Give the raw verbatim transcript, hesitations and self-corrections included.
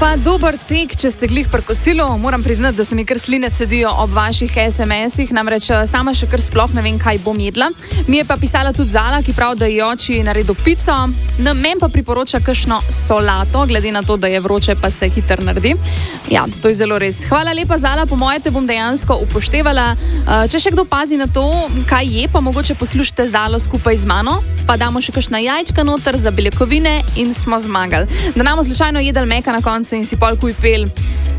Pa dober tek, če ste glih pri kosilu. Moram priznati, da se mi kar sline cedijo ob vaših es em esih, namreč sama še kar sploh ne vem, kaj bom jedla. Mi je pa pisala tudi Zala, ki pravi, da je oči naredil pico. No, men pa priporoča kakšno solato, glede na to, da je vroče, pa se hitro naredi. Ja, to je zelo res. Hvala lepa, Zala, po moje te bom dejansko upoštevala. Če še kdo pazi na to, kaj je, pa mogoče poslušajte Zalo skupaj z mano, pa damo še kakšna jajčka noter za beljakovine in smo zmagali. Da namo slučajno jedel meka na koncu in si pol kuj pel